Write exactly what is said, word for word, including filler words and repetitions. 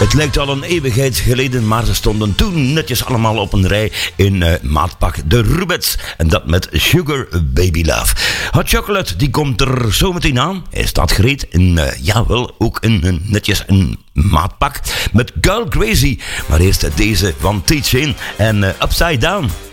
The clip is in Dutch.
Het lijkt al een eeuwigheid geleden, maar ze stonden toen netjes allemaal op een rij in uh, maatpak de Rubettes. En dat met Sugar Baby Love. Hot Chocolate, die komt er zo meteen aan. Hij staat gereed in, uh, jawel, ook in, in, netjes een maatpak met Girl Crazy. Maar eerst deze van T-Chain en uh, Upside Down.